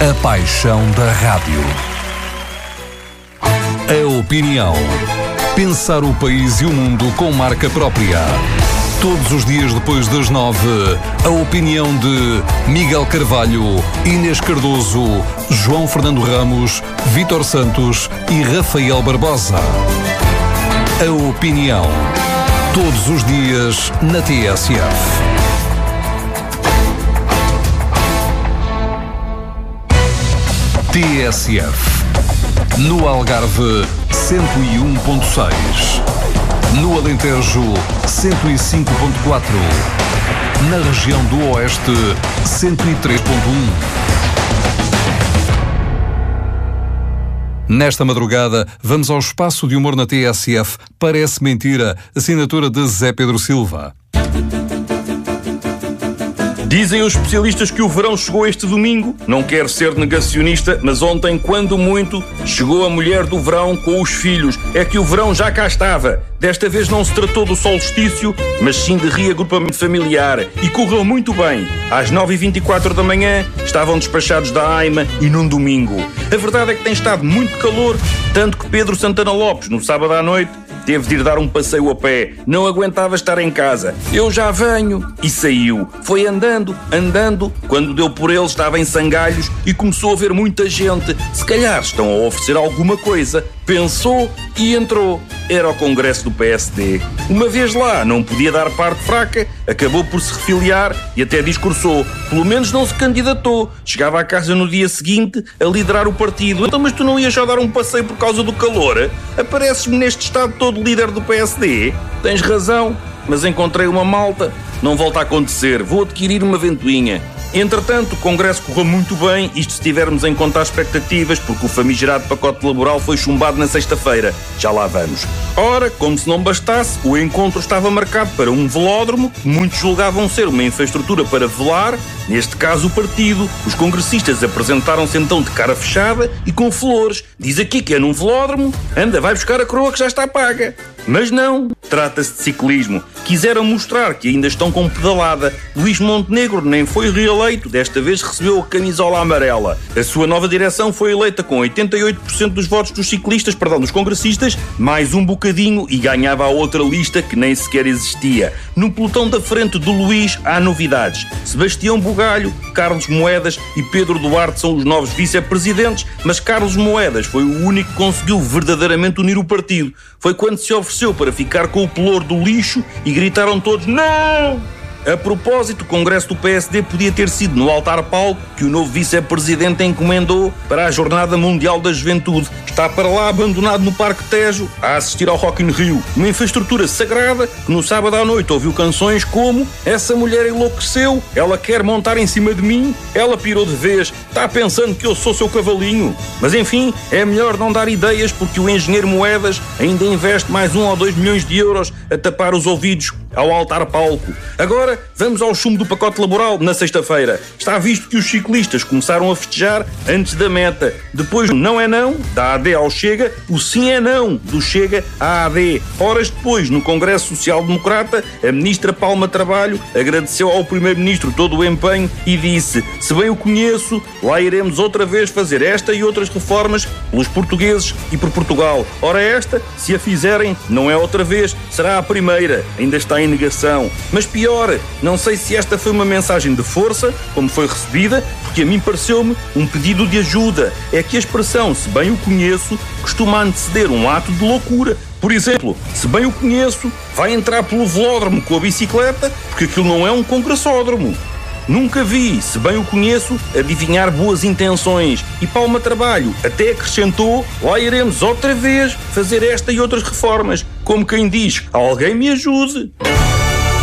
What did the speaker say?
A paixão da rádio. A opinião. Pensar o país e o mundo com marca própria. Todos os dias depois das 9, a opinião de Miguel Carvalho, Inês Cardoso, João Fernando Ramos, Vítor Santos e Rafael Barbosa. A opinião. Todos os dias na TSF. TSF. No Algarve, 101.6. No Alentejo, 105.4. Na região do Oeste, 103.1. Nesta madrugada, vamos ao espaço de humor na TSF. Parece mentira. Assinatura de Zé Pedro Silva. Dizem os especialistas que o verão chegou este domingo. Não quero ser negacionista, mas ontem, quando muito, chegou a mulher do verão com os filhos. É que o verão já cá estava. Desta vez não se tratou do solstício, mas sim de reagrupamento familiar. E correu muito bem. Às 9h24 da manhã, estavam despachados da AIMA e num domingo. A verdade é que tem estado muito calor, tanto que Pedro Santana Lopes, no sábado à noite, teve de ir dar um passeio a pé. Não aguentava estar em casa. Eu já venho. E saiu. Foi andando. Quando deu por ele, estava em Sangalhos e começou a ver muita gente. Se calhar estão a oferecer alguma coisa. Pensou e entrou. Era o congresso do PSD. Uma vez lá, não podia dar parte fraca, acabou por se refiliar e até discursou. Pelo menos não se candidatou. Chegava à casa no dia seguinte a liderar o partido. Então, mas tu não ias já dar um passeio por causa do calor? Apareces-me neste estado todo líder do PSD? Tens razão, mas encontrei uma malta. Não volta a acontecer. Vou adquirir uma ventoinha. Entretanto, o congresso correu muito bem, isto se tivermos em conta as expectativas, porque o famigerado pacote laboral foi chumbado na sexta-feira. Já lá vamos. Ora, como se não bastasse, o encontro estava marcado para um velódromo, que muitos julgavam ser uma infraestrutura para velar, neste caso o partido. Os congressistas apresentaram-se então de cara fechada e com flores. Diz aqui que é num velódromo, anda, vai buscar a coroa que já está paga. Mas não, trata-se de ciclismo. Quiseram mostrar que ainda estão com pedalada. Luís Montenegro nem foi reeleito, desta vez recebeu a camisola amarela. A sua nova direção foi eleita com 88% dos votos dos ciclistas, dos congressistas, mais um bocadinho e ganhava a outra lista que nem sequer existia. No pelotão da frente do Luís há novidades. Sebastião Bugalho, Carlos Moedas e Pedro Duarte são os novos vice-presidentes, mas Carlos Moedas foi o único que conseguiu verdadeiramente unir o partido. Foi quando se ofereceu para ficar com o pelour do lixo e gritaram todos não! A propósito, o congresso do PSD podia ter sido no altar-palco que o novo vice-presidente encomendou para a Jornada Mundial da Juventude. Está para lá abandonado no Parque Tejo a assistir ao Rock in Rio. Uma infraestrutura sagrada que no sábado à noite ouviu canções como essa mulher enlouqueceu, ela quer montar em cima de mim, ela pirou de vez, está pensando que eu sou seu cavalinho. Mas enfim, é melhor não dar ideias porque o engenheiro Moedas ainda investe mais 1 ou 2 milhões de euros a tapar os ouvidos ao altar-palco. Agora, vamos ao chumbo do pacote laboral na sexta-feira. Está visto que os ciclistas começaram a festejar antes da meta. Depois, não é não, da AD ao Chega, o sim é não, do Chega à AD. Horas depois, no Congresso Social Democrata, a ministra Palma Trabalho agradeceu ao primeiro-ministro todo o empenho e disse: se bem o conheço, lá iremos outra vez fazer esta e outras reformas pelos portugueses e por Portugal. Ora esta, se a fizerem, não é outra vez, será a primeira. Ainda está em negação. Mas pior, não sei se esta foi uma mensagem de força, como foi recebida, porque a mim pareceu-me um pedido de ajuda. É que a expressão "se bem o conheço" costuma anteceder um ato de loucura. Por exemplo, se bem o conheço, vai entrar pelo velódromo com a bicicleta, porque aquilo não é um congressódromo. Nunca vi, se bem o conheço, adivinhar boas intenções. E Palma Trabalho até acrescentou: lá iremos outra vez fazer esta e outras reformas. Como quem diz, alguém me ajude.